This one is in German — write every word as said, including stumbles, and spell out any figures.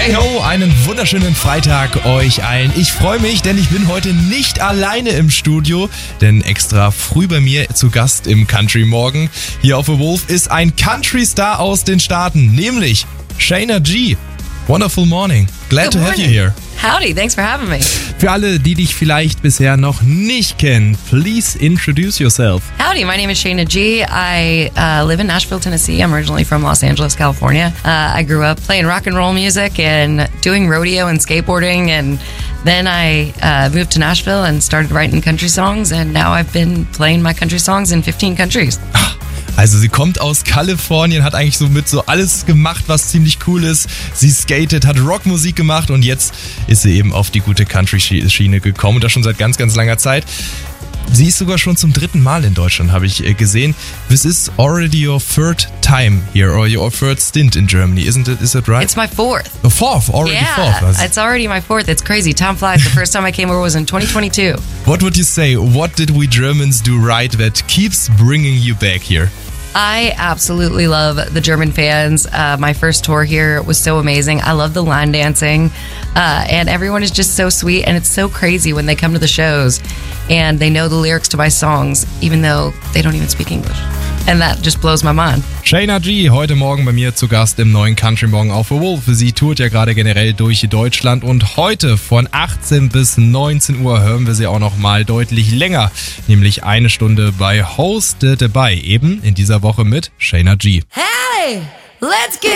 Hey ho, einen wunderschönen Freitag euch allen. Ich freue mich, denn ich bin heute nicht alleine im Studio, denn extra früh bei mir zu Gast im Country Morgen hier auf The Wolf ist ein Country-Star aus den Staaten, nämlich Shaina G. Wonderful morning. Glad Good to have morning. you here. Howdy, thanks for having me. Für alle, die dich vielleicht bisher noch nicht kennen, please introduce yourself. Howdy, my name is Shaina G. I uh, live in Nashville, Tennessee. I'm originally from Los Angeles, California. Uh, I grew up playing rock and roll music and doing rodeo and skateboarding, and then I uh, moved to Nashville and started writing country songs, and now I've been playing my country songs in fifteen countries. Also sie kommt aus Kalifornien, hat eigentlich so mit so alles gemacht, was ziemlich cool ist. Sie skatet, hat Rockmusik gemacht und jetzt ist sie eben auf die gute Country-Schiene gekommen und das schon seit ganz, ganz langer Zeit. Sie ist sogar schon zum dritten Mal in Deutschland, habe ich gesehen. This is already your third time here, or your third stint in Germany, isn't it? Is that right? It's my fourth. The fourth, already Yeah, fourth. That's- it's already my fourth. It's crazy. Time flies. The first time I came over was in twenty twenty-two. What would you say? What did we Germans do right that keeps bringing you back here? I absolutely love the German fans. Uh, my first tour here was so amazing. I love the line dancing, uh, and everyone is just so sweet. And it's so crazy when they come to the shows and they know the lyrics to my songs, even though they don't even speak English. And that just blows my mind. Shaina G, heute Morgen bei mir zu Gast im neuen Country Morgen auf The Wolf. Sie tourt ja gerade generell durch Deutschland und heute von achtzehn bis neunzehn Uhr hören wir sie auch noch mal deutlich länger, nämlich eine Stunde bei Hosted dabei, eben in dieser Woche mit Shaina G. Hey, let's get